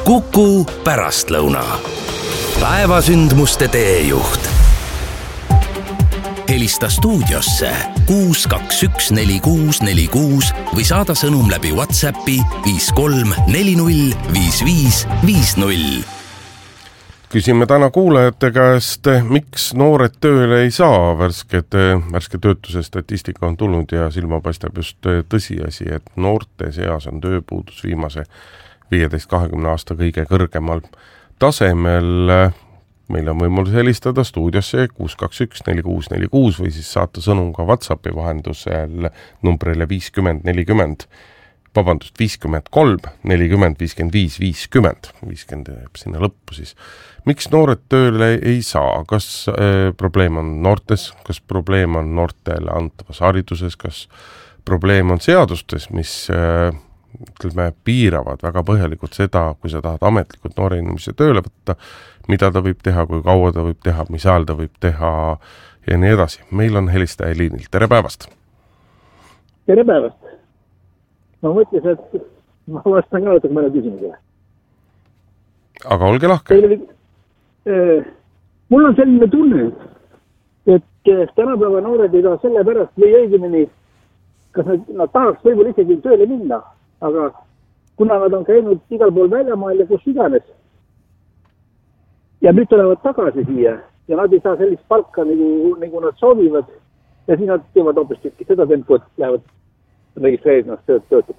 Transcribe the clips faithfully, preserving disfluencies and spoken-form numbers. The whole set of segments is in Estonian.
Kuku pärastlõuna. Päevasündmuste teejuht. Helista stuudiosse kuus kaks üks neli kuus neli kuus või saada sõnum läbi WhatsAppi viis kolm neli null viis viis viis null. Küsime täna kuulajate käest, miks noored tööle ei saa. Värsked, värske töötuse statistika on tulnud ja silma paistab just tõsiasi, et noorte seas on tööpuudus viimase viieteist kahekümne aasta kõige kõrgemal tasemel. Meil on võimalus helistada stuudiosse kuus kaks üks neli kuus neli kuus või siis saata sõnum ka WhatsAppi vahendusel numbrile viiskümmend nelikümmend. Vabandust, viiskümmend kolm nelikümmend viiskümmend viis viiskümmend. viiskümmend jääb sinna lõppu siis. Miks noored tööle ei saa? Kas äh, probleem on noortes? Kas probleem on noortele antavas hariduses? Kas probleem on seadustes, mis äh, ütleme, piiravad väga põhjalikult seda, kui sa tahad ametlikult noore inimese tööle võtta, mida ta võib teha, kui kaua ta võib teha, mis ajal ta võib teha ja nii edasi. Meil on helistaja liinil. Tere päevast! Tere päevast! Ma mõtles, et ma vastan ka mõne küsimusele. Aga olge lahke. Teile, äh, mul on selline tunne, et tänapäeva noored ei taha selle pärast või õigemini, kas nad, nad tahaks võib-olla isegi tööle minna, aga kuna nad on käinud igal pool väljamaal ja kus iganes ja nüüd tulevad tagasi siia ja nad ei saa sellist palka, nagu, nagu nad soovivad ja siis nad teevad hoopis seda tempot, lähevad registreerinud tööd töötab.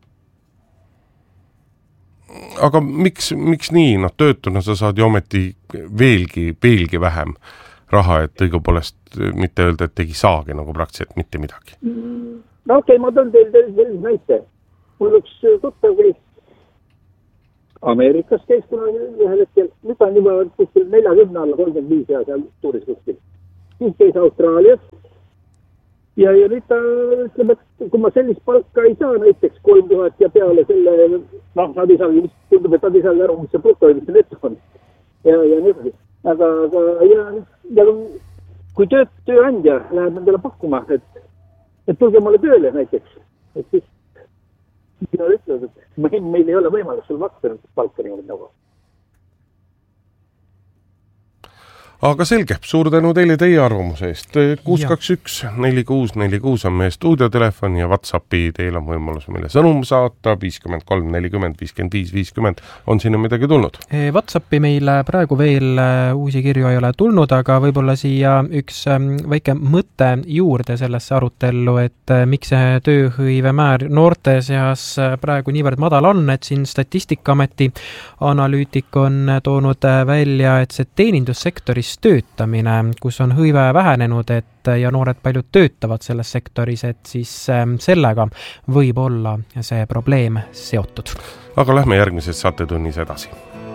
Aga miks, miks nii? No töötuna sa saad ju ometi veelgi, veelgi vähem raha, et õigupoolest mitte öelda, et tegi saagi nagu praktiliselt mitte midagi. No okei, okay, ma tõin teil sellise näite. Mul üks tuttav käis Ameerikas käis kuna ühel hetkel, nüüd on juba kuskil neljakümne alla kolmkümmend viis ja seal tuuris kuskil. Siis käis Austraalias ja, ja nüüd ta ütleb, et kui ma sellist palka ei saa näiteks kolm tuhat ja peale selle, noh, nad ei saagi, tundub, et nad ei saagi aru, mis see bruto ja mis see neto on. Ja, ja nii edasi. Aga, aga ja, ja kui töö, tööandja läheb nendele pakkuma, et, et tulge mulle tööle näiteks, et siis mina ütlen, et meil, meil ei ole võimalus sul maksta palka niimoodi nagu. Aga selge, suur tänu teile teie arvamuse eest. kuus kaks üks neli kuus neli kuus on meie stuudiotelefon ja WhatsAppi teil on võimalus meile sõnum saata. viiskümmend kolm nelikümmend viiskümmend viis viiskümmend on sinna midagi tulnud. WhatsAppi meile praegu veel uusi kirju ei ole tulnud, aga võib-olla siia üks väike mõte juurde sellesse arutellu, et miks see tööhõive määr noorte seas praegu niivõrd madal on, et siin Statistikaameti analüütik on toonud välja, et see teenindussektoris töötamine, kus on hõive vähenenud, et ja noored paljud töötavad selles sektoris, et siis sellega võib olla see probleem seotud. Aga lähme järgmises saatetunnis edasi.